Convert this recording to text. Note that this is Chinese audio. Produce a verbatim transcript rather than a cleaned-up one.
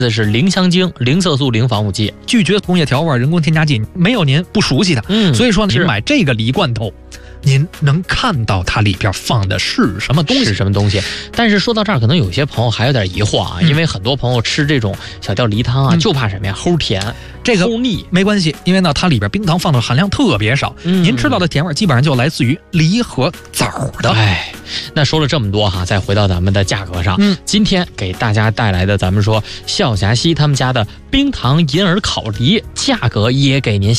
这是零香精、零色素、零防腐剂， 拒绝工业调味、人工添加剂，没有您不熟悉的。 嗯， 所以说您买这个梨罐头，您能看到它里边放的是什么东西？ 是什么东西？但是说到这儿，可能有些朋友还有点疑惑啊， 嗯、 因为很多朋友吃这种小吊梨汤啊，嗯、就怕什么呀？齁甜， 这个齁腻。 没关系，因为呢，它里边冰糖放的含量特别少，嗯、您吃到的甜味基本上就来自于梨和枣的。 哎，那说了这么多哈，再回到咱们的价格上，嗯，今天给大家带来的，咱们说笑霞西他们家的冰糖银耳烤梨，价格也给您